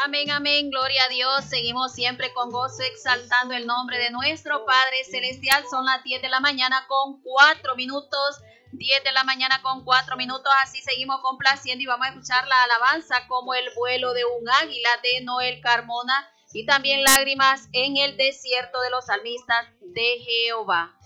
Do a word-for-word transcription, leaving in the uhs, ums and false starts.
Amén, amén, gloria a Dios. Seguimos siempre con gozo exaltando el nombre de nuestro Padre Celestial. Son las diez de la mañana con cuatro minutos. diez de la mañana con cuatro minutos. Así seguimos complaciendo y vamos a escuchar la alabanza como el vuelo de un águila de Noel Carmona y también lágrimas en el desierto de los salmistas de Jehová.